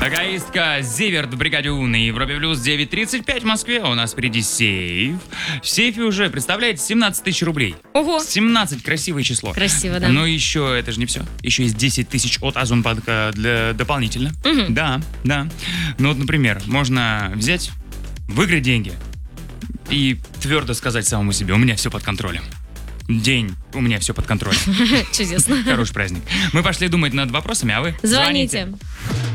Эгоистка Зиверт в бригаде У на Европе Плюс 9:35 в Москве. У нас впереди сейф. В сейфе уже, представляете, 17 тысяч рублей. Ого! 17, красивое число. Красиво, да. Но еще это же не все. Еще есть 10 тысяч от Озонбанка дополнительно. Мгм. Да. Ну вот, например, можно взять, выиграть деньги и твердо сказать самому себе: у меня все под контролем. День, у меня все под контролем. Чудесно. Хороший праздник. Мы пошли думать над вопросами, а вы? Звоните.